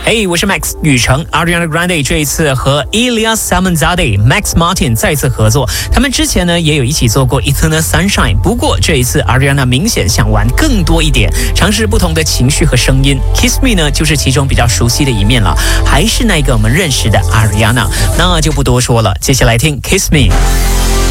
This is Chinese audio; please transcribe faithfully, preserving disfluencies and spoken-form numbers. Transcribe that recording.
嘿、hey, 我是 Max 雨成。 Ariana Grande 这一次和 Ilya Salmonzade、Max Martin 再次合作，他们之前呢也有一起做过 Eternal Sunshine， 不过这一次 Ariana 明显想玩更多一点，尝试不同的情绪和声音。 Kiss Me 呢就是其中比较熟悉的一面了，还是那个我们认识的 Ariana， 那就不多说了，接下来听 Kiss Me。